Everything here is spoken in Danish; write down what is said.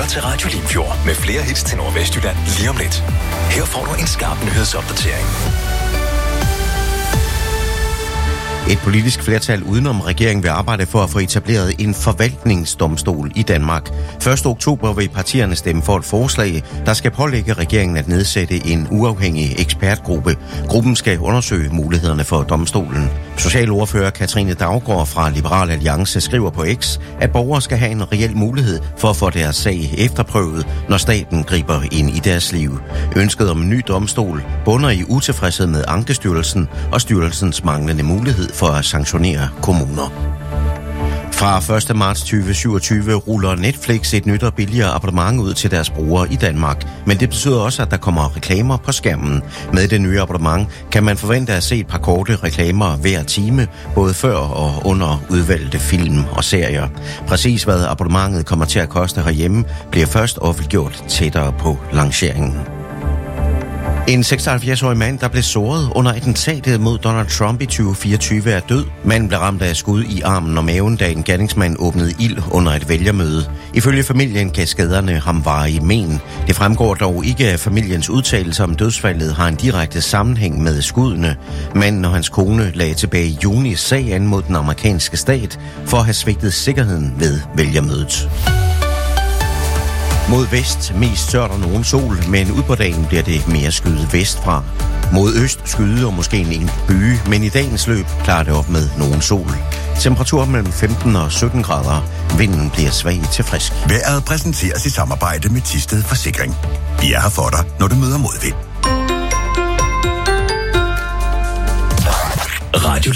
lytter til Radio Limfjord med flere hits til Nordvestjylland lige om lidt. Her får du en skarp nyhedsopdatering. Et politisk flertal udenom regeringen vil arbejde for at få etableret en forvaltningsdomstol i Danmark. 1. oktober vil partierne stemme for et forslag, der skal pålægge regeringen at nedsætte en uafhængig ekspertgruppe. Gruppen skal undersøge mulighederne for domstolen. Socialordfører Katrine Daugaard fra Liberal Alliance skriver på X, at borgere skal have en reel mulighed for at få deres sag efterprøvet, når staten griber ind i deres liv. Ønsket om en ny domstol bunder i utilfredshed med Ankestyrelsen og styrelsens manglende mulighed for at sanktionere kommuner. Fra 1. marts 2027 ruller Netflix et nyt og billigere abonnement ud til deres brugere i Danmark. Men det betyder også, at der kommer reklamer på skærmen. Med det nye abonnement kan man forvente at se et par korte reklamer hver time, både før og under udvalgte film og serier. Præcis hvad abonnementet kommer til at koste herhjemme, bliver først offentliggjort tættere på lanceringen. En 76-årig mand, der blev såret under attentatet mod Donald Trump i 2024, er død. Manden blev ramt af skud i armen og maven, da en gerningsmand åbnede ild under et vælgermøde. Ifølge familien kan skaderne ham varige men. Det fremgår dog ikke af familiens udtalelse om dødsfaldet har en direkte sammenhæng med skuddene. Manden og hans kone lagde tilbage i juni sag an mod den amerikanske stat for at have svigtet sikkerheden ved vælgermødet. Mod vest mest tørt og nogen sol, men ud på dagen bliver det mere skyet vestfra. Mod øst skyde og måske en byge, men i dagens løb klarer det op med nogen sol. Temperatur mellem 15 og 17 grader. Vinden bliver svag til frisk. Vejret præsenteres i samarbejde med Thisted Forsikring. Vi er her for dig, når du møder modvind. Radio